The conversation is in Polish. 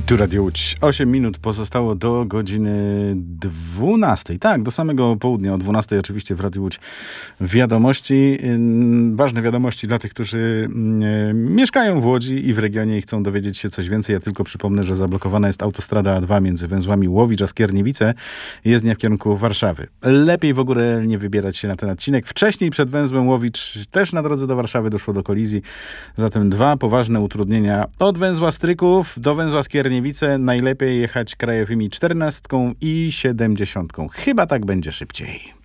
Tu Radio Łódź. 8 minut pozostało do godziny 12. Tak, do samego południa. O 12 oczywiście w Radiu Łódź wiadomości. Ważne wiadomości dla tych, którzy mieszkają w Łodzi i w regionie i chcą dowiedzieć się coś więcej. Ja tylko przypomnę, że zablokowana jest autostrada A2 między węzłami Łowicz a Skierniewice. Jezdnia w kierunku Warszawy. Lepiej w ogóle nie wybierać się na ten odcinek. Wcześniej przed węzłem Łowicz też na drodze do Warszawy doszło do kolizji. Zatem dwa poważne utrudnienia. Od węzła Stryków do węzła Skierniewice najlepiej jechać krajowymi 14 i 70. Chyba tak będzie szybciej.